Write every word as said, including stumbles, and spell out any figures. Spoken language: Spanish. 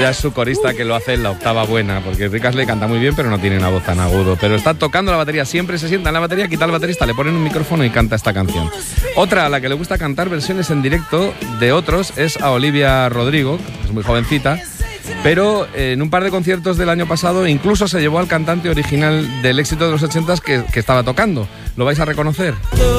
Ya es su corista que lo hace en la octava buena, porque Rick Astley canta muy bien, pero no tiene una voz tan agudo. Pero está tocando la batería, siempre se sienta en la batería, quita el baterista, le ponen un micrófono y canta esta canción. Otra a la que le gusta cantar versiones en directo de otros es a Olivia Rodrigo, que es muy jovencita, pero en un par de conciertos del año pasado incluso se llevó al cantante original del éxito de los ochentas que, que estaba tocando. ¿Lo vais a reconocer?